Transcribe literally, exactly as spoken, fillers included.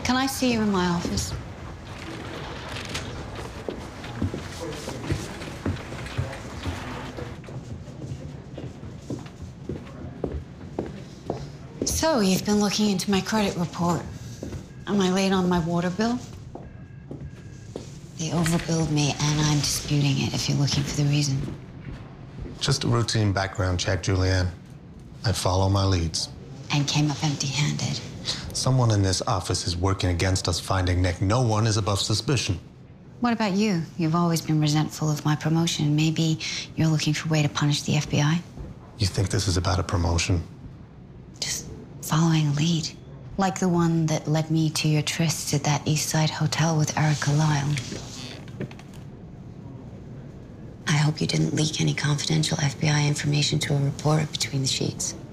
Can I see you in my office? So, you've been looking into my credit report. Am I late on my water bill? They overbilled me, and I'm disputing it if you're looking for the reason. Just a routine background check, Julianne. I follow my leads. And came up empty-handed. Someone in this office is working against us finding Nick. No one is above suspicion. What about you? You've always been resentful of my promotion. Maybe you're looking for a way to punish the F B I? You think this is about a promotion? Just following a lead. Like the one that led me to your trysts at that East Side hotel with Erica Lyle. I hope you didn't leak any confidential F B I information to a reporter between the sheets.